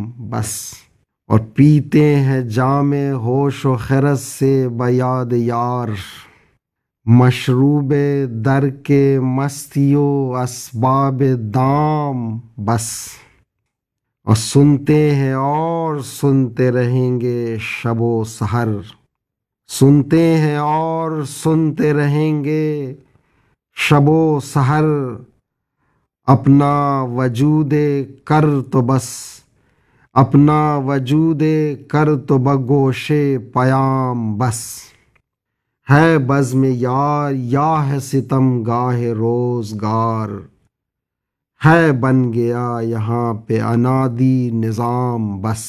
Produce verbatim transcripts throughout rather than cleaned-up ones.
بس، اور پیتے ہیں جام ہوش و خرد سے بیاد یار، مشروب در کے مستی و اسباب دام بس، اور سنتے ہیں اور سنتے رہیں گے شب و سحر، سنتے ہیں اور سنتے رہیں گے شب و سحر، اپنا وجود کر تو بس، اپنا وجود کر تو بگوش پیام بس، ہے بزم یار یا ہے ستم گاہ روزگار، ہے بن گیا یہاں پہ انادی نظام بس۔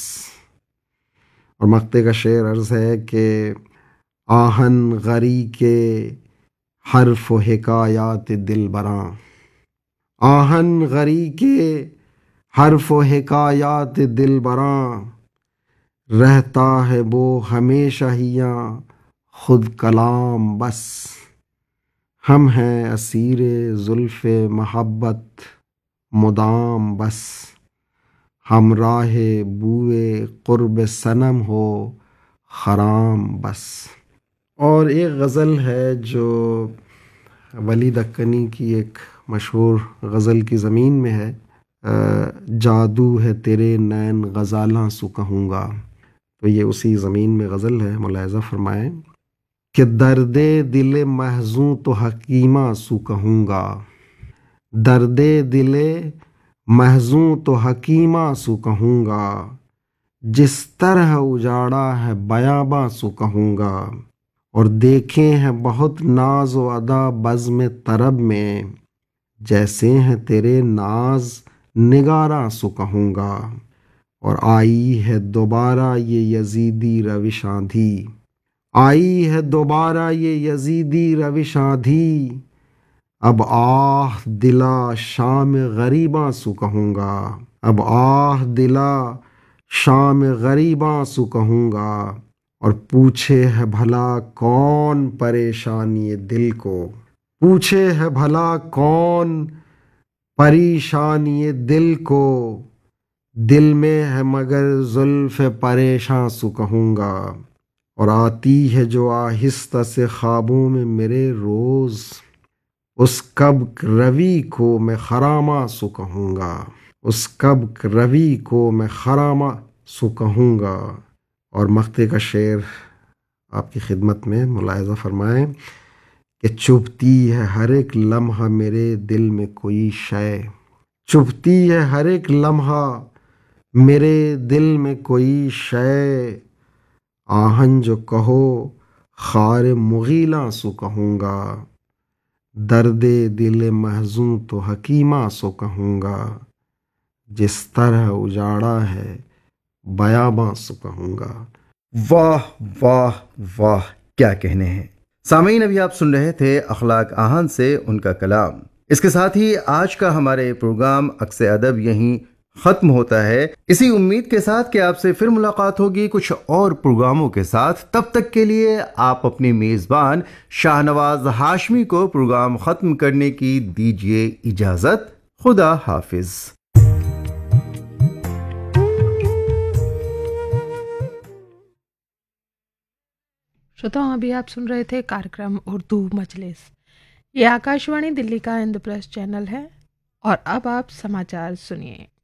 اور مقطع کا شعر عرض ہے کہ آہن غری کے حرف و حکایات دل براں، آہن غری کے حرف و حکایات دل براں، رہتا ہے وہ ہمیشہ ہیاں خود کلام بس، ہم ہیں اسیر زلف محبت مدام بس، ہمراہ بوئے قرب صنم ہو خرام بس۔ اور ایک غزل ہے جو ولی دکنی کی ایک مشہور غزل کی زمین میں ہے، جادو ہے تیرے نین غزالاں سو کہوں گا، تو یہ اسی زمین میں غزل ہے، ملاحظہ فرمائیں کہ درد دل محزوں تو حکیمہ سو کہوں گا، درد دل محزوں تو حکیمہ سو کہوں گا، جس طرح اجاڑا ہے بیاباں سو کہوں گا، اور دیکھے ہیں بہت ناز و ادا بزم طرب میں، جیسے ہیں تیرے ناز نگاراں سو کہوں گا، اور آئی ہے دوبارہ یہ یزیدی روش آندھی، آئی ہے دوبارہ یہ یزیدی روش آندھی، اب آہ دلا شام غریباں سو کہوں گا، اب آہ دلا شام غریباں سو کہوں گا، اور پوچھے ہے بھلا کون پریشانی دل کو، پوچھے ہے بھلا کون پریشانی دل کو، دل میں ہے مگر زلف پریشاں سو کہوں گا، اور آتی ہے جو آہستہ سے خوابوں میں میرے روز، اس کب روی کو میں خراماں سو کہوں گا، اس کب روی کو میں خراماں سو کہوں گا۔ اور مقطع کا شعر آپ کی خدمت میں، ملاحظہ فرمائیں کہ چبھتی ہے ہر ایک لمحہ میرے دل میں کوئی شے، چبھتی ہے ہر ایک لمحہ میرے دل میں کوئی شے، آہن جو کہو خار مغیلاں سو کہوں گا، درد دل محزوں تو حکیمہ سو کہوں گا، جس طرح اجاڑا ہے بیاباں سو کہوں گا۔ واہ واہ واہ، کیا کہنے ہیں۔ سامعین، ابھی آپ سن رہے تھے اخلاق آہن سے ان کا کلام۔ اس کے ساتھ ہی آج کا ہمارے پروگرام عکس ادب یہیں ختم ہوتا ہے، اسی امید کے ساتھ کہ آپ سے پھر ملاقات ہوگی کچھ اور پروگراموں کے ساتھ۔ تب تک کے لیے آپ اپنے میزبان شاہ نواز ہاشمی کو پروگرام ختم کرنے کی دیجیے اجازت۔ خدا حافظ۔ श्रोताओं, अभी आप सुन रहे थे कार्यक्रम उर्दू मजलिस। ये आकाशवाणी दिल्ली का इंद्रप्रस्थ चैनल है और अब आप समाचार सुनिए।